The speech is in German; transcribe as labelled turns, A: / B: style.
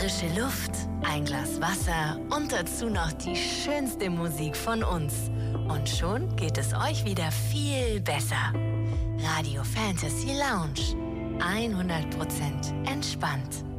A: frische Luft, ein Glas Wasser und dazu noch die schönste Musik von uns. Und schon geht es euch wieder viel besser. Radio Fantasy Lounge. 100% entspannt.